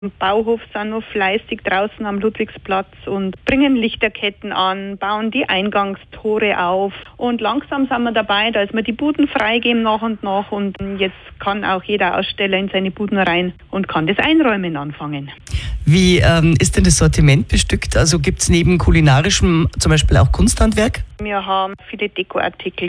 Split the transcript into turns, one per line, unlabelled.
Im Bauhof sind noch fleißig draußen am Ludwigsplatz und bringen Lichterketten an, bauen die Eingangstore auf. Und langsam sind wir dabei, dass wir die Buden freigeben nach und nach. Und jetzt kann auch jeder Aussteller in seine Buden rein und kann das Einräumen anfangen.
Wie ist denn das Sortiment bestückt? Also gibt es neben kulinarischem zum Beispiel auch Kunsthandwerk?
Wir haben viele Dekoartikel.